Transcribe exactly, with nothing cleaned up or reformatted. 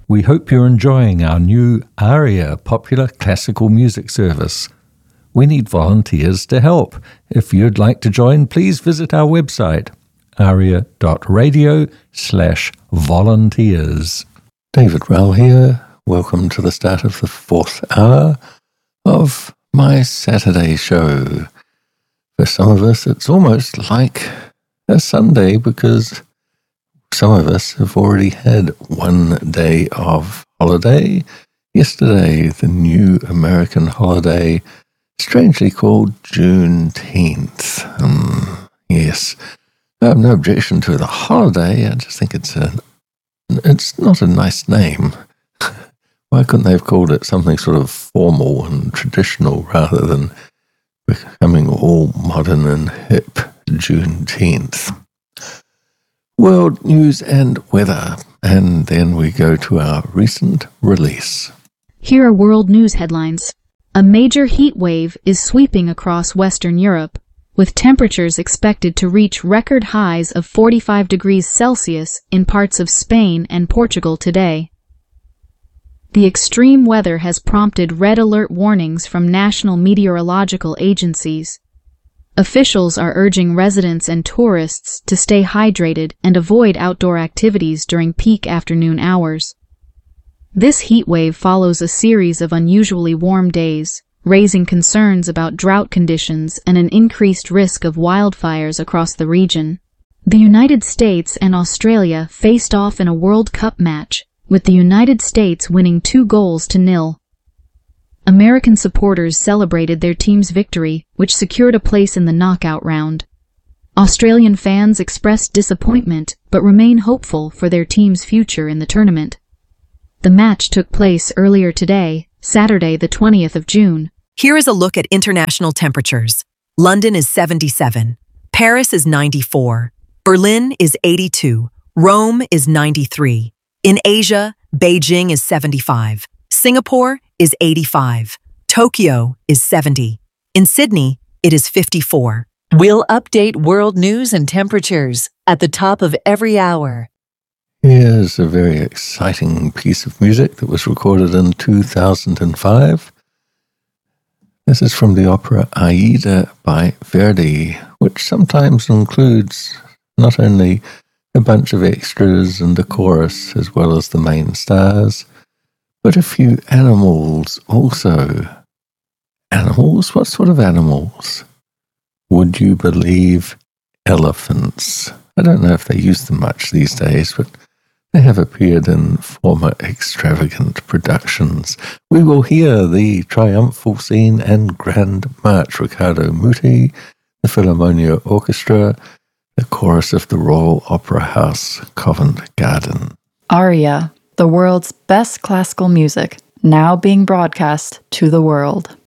We hope you're enjoying our new ARIA popular classical music service. We need volunteers to help. If you'd like to join, please visit our website, aria.radio slash volunteers. David Rowell here. Welcome to the start of the fourth hour of my Saturday show. For some of us, it's almost like a Sunday because some of us have already had one day of holiday. Yesterday, the new American holiday, strangely called Juneteenth. Um, yes, I have no objection to the holiday. I just think it's a, it's not a nice name. Why couldn't they have called it something sort of formal and traditional rather than becoming all modern and hip? Juneteenth. World news and weather, and then we go to our recent release. Here are world news headlines. A major heat wave is sweeping across Western Europe, with temperatures expected to reach record highs of forty-five degrees Celsius in parts of Spain and Portugal today. The extreme weather has prompted red alert warnings from national meteorological agencies. Officials are urging residents and tourists to stay hydrated and avoid outdoor activities during peak afternoon hours. This heat wave follows a series of unusually warm days, raising concerns about drought conditions and an increased risk of wildfires across the region. The United States and Australia faced off in a World Cup match, with the United States winning two goals to nil. American supporters celebrated their team's victory, which secured a place in the knockout round. Australian fans expressed disappointment but remain hopeful for their team's future in the tournament. The match took place earlier today, Saturday the twentieth of June. Here is a look at international temperatures. London is seventy-seven, Paris is ninety-four, Berlin is eighty-two, Rome is ninety-three. In Asia, Beijing is seventy-five, Singapore is eighty-five, Tokyo is seventy. In Sydney, it is fifty-four. We'll update world news and temperatures at the top of every hour. Here's a very exciting piece of music that was recorded in two thousand five. This is from the opera Aida by Verdi, which sometimes includes not only a bunch of extras and a chorus as well as the main stars, but a few animals also. Animals? What sort of animals? Would you believe elephants? I don't know if they use them much these days, but they have appeared in former extravagant productions. We will hear the triumphal scene and grand march, Riccardo Muti, the Philharmonia Orchestra, the chorus of the Royal Opera House, Covent Garden. Aria, the world's best classical music, now being broadcast to the world.